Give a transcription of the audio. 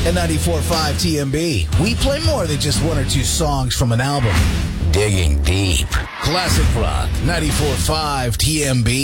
At 94.5 TMB, we play more than just one or two songs from an album. Digging deep. Classic rock, 94.5 TMB.